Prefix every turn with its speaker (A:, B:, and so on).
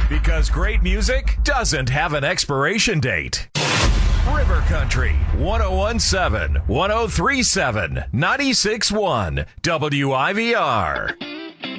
A: Because great music doesn't have an expiration date. River Country, 1017, 1037, 96.1, WIVR.